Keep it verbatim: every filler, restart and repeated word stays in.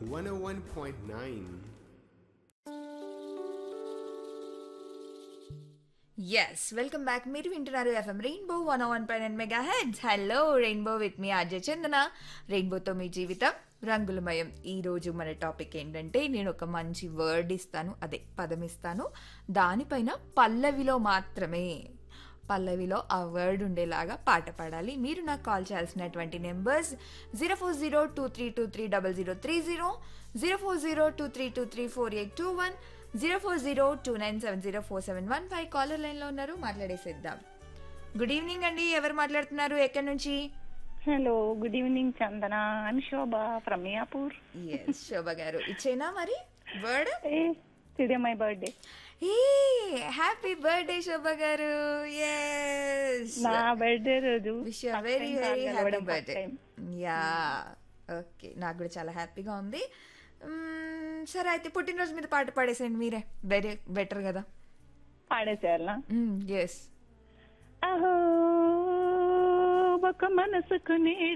one oh one point nine. Yes welcome back. మీరు వింటున్నారు FM rainbow one one point nine mega heads. Hello rainbow with me Ajay చందన. రెయిన్బోతో మీ జీవితం రంగులమయం. ఈరోజు మన టాపిక్ ఏంటంటే, నేను ఒక మంచి వర్డ్ ఇస్తాను, అదే పదం ఇస్తాను, దానిపైన పల్లవిలో మాత్రమే పల్లవిలో ఆ వర్డ్ ఉండేలాగా పాట పాడాలి. మీరు నాకు కాల్ చేయాల్సినటువంటి numbers zero four zero two three two three double zero three zero, zero four zero two three two three four eight two one, zero four zero two nine seven zero four seven one five. Caller లైన్లో ఉన్నారు, మాట్లాడేసేద్దాం. Good evening అండి. ఎవరు మాట్లాడుతున్నారు, ఎక్కడి నుంచి? Hello, good evening Chandana. I'm Shobha from Miyapur. Yes శోభ గారు, ఇచ్చేనా మరి word? Today my birthday. A happy birthday శోభ గారు. ఎస్, నా బర్త్డే రోజు wish you very very happy birthday. Yeah okay, నాకు కూడా చాలా హ్యాపీగా ఉంది. మ్మ్, సరే అయితే పుట్టినరోజు మీద పాట పాడేసేయండి మీరే, వెరీ బెటర్ కదా. పాడేసేయాలా? ఎస్. అహో ఒక మనసుకు నీ